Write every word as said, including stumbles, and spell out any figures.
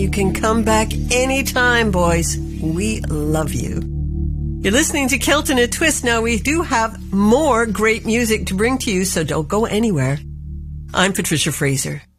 You can come back anytime, boys. We love you. You're listening to Kilt in a Twist. Now, we do have more great music to bring to you, so don't go anywhere. I'm Patricia Fraser.